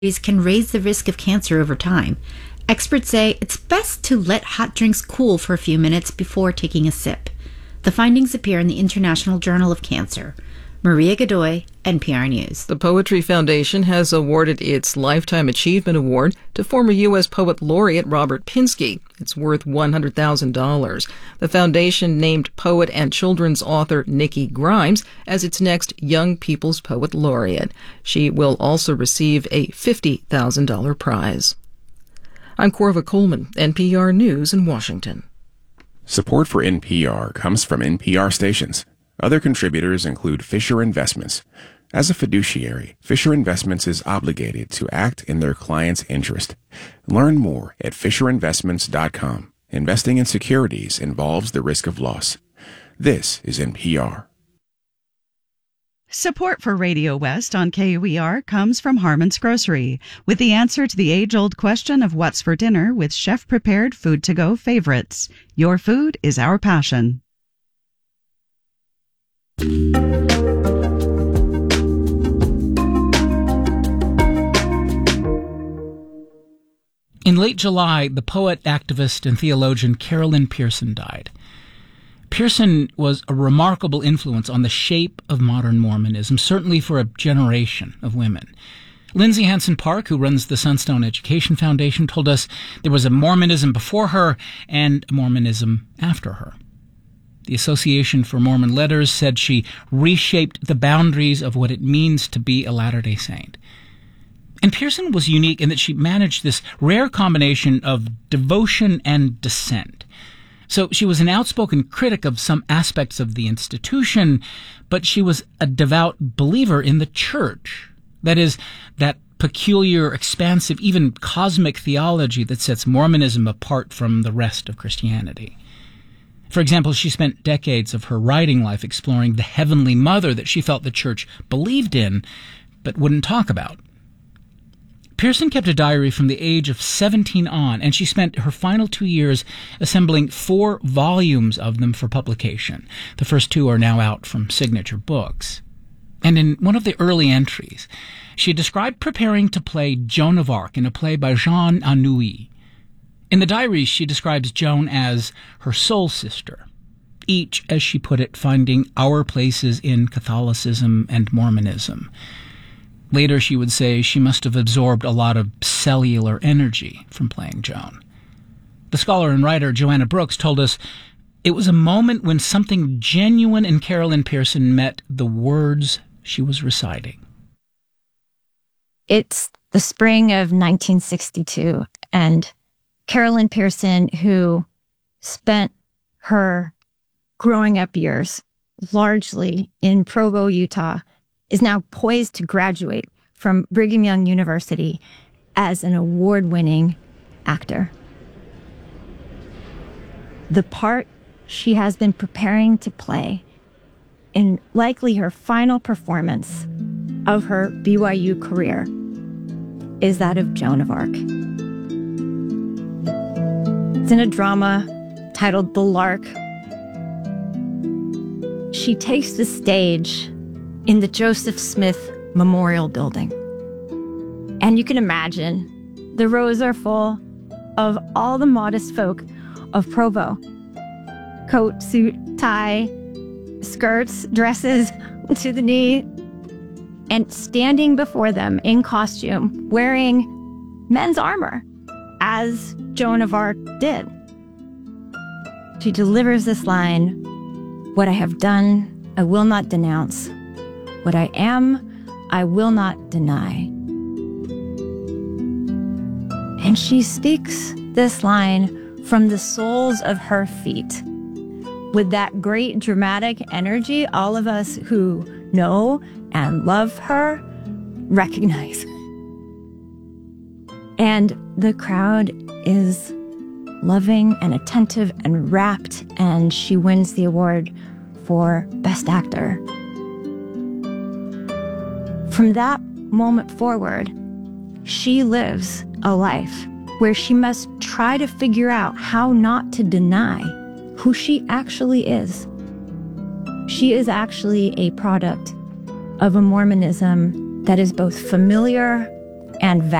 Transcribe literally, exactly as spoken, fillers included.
can raise the risk of cancer over time. Experts say it's best to let hot drinks cool for a few minutes before taking a sip. The findings appear in the International Journal of Cancer. Maria Godoy, N P R News. The Poetry Foundation has awarded its Lifetime Achievement Award to former U S Poet Laureate Robert Pinsky. It's worth one hundred thousand dollars. The foundation named poet and children's author Nikki Grimes as its next Young People's Poet Laureate. She will also receive a fifty thousand dollars prize. I'm Corva Coleman, N P R News in Washington. Support for N P R comes from N P R stations. Other contributors include Fisher Investments. As a fiduciary, Fisher Investments is obligated to act in their client's interest. Learn more at fisher investments dot com. Investing in securities involves the risk of loss. This is N P R. Support for Radio West on K U E R comes from Harmon's Grocery, with the answer to the age-old question of what's for dinner with chef-prepared food-to-go favorites. Your food is our passion. In late July, the poet, activist, and theologian Carolyn Pearson died. Pearson was a remarkable influence on the shape of modern Mormonism, certainly for a generation of women. Lindsay Hansen Park, who runs the Sunstone Education Foundation, told us there was a Mormonism before her and a Mormonism after her. The Association for Mormon Letters said she reshaped the boundaries of what it means to be a Latter-day Saint. And Pearson was unique in that she managed this rare combination of devotion and dissent. So she was an outspoken critic of some aspects of the institution, but she was a devout believer in the church. That is, that peculiar, expansive, even cosmic theology that sets Mormonism apart from the rest of Christianity. For example, she spent decades of her writing life exploring the Heavenly Mother that she felt the church believed in, but wouldn't talk about. Pearson kept a diary from the age of seventeen on, and she spent her final two years assembling four volumes of them for publication. The first two are now out from Signature Books. And in one of the early entries, she described preparing to play Joan of Arc in a play by Jean Anouilh. In the diary, she describes Joan as her soul sister, each, as she put it, finding our places in Catholicism and Mormonism. Later, she would say she must have absorbed a lot of cellular energy from playing Joan. The scholar and writer Joanna Brooks told us it was a moment when something genuine in Carolyn Pearson met the words she was reciting. It's the spring of nineteen sixty-two, and Carolyn Pearson, who spent her growing up years largely in Provo, Utah, is now poised to graduate from Brigham Young University as an award-winning actor. The part she has been preparing to play in likely her final performance of her B Y U career is that of Joan of Arc. It's in a drama titled The Lark. She takes the stage in the Joseph Smith Memorial Building. And you can imagine the rows are full of all the modest folk of Provo. Coat, suit, tie, skirts, dresses to the knee, and standing before them in costume, wearing men's armor, as Joan of Arc did. She delivers this line, "What I have done, I will not denounce. What I am, I will not deny." And she speaks this line from the soles of her feet with that great dramatic energy all of us who know and love her recognize. And the crowd is loving and attentive and rapt, and she wins the award for Best Actor. From that moment forward, she lives a life where she must try to figure out how not to deny who she actually is. She is actually a product of a Mormonism that is both familiar and